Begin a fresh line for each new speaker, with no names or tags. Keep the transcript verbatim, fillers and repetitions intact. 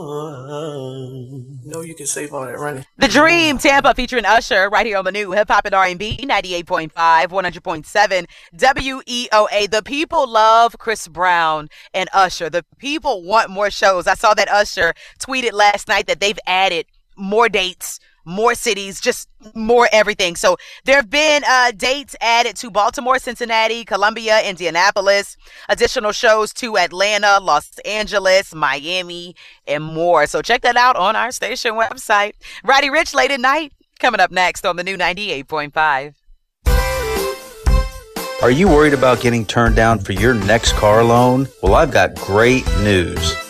No, you can save all that running.
The Dream, Tampa, featuring Usher, right here on the new Hip Hop and R and B, ninety-eight point five, one hundred point seven, W E O A. The people love Chris Brown and Usher. The people want more shows. I saw that Usher tweeted last night that they've added more dates, more cities, just more everything. So there have been uh, dates added to Baltimore, Cincinnati, Columbia, Indianapolis, additional shows to Atlanta, Los Angeles, Miami, and more. So check that out on our station website. Roddy Ricch, late at night, coming up next on the new ninety-eight point five.
Are you worried about getting turned down for your next car loan? Well, I've got great news.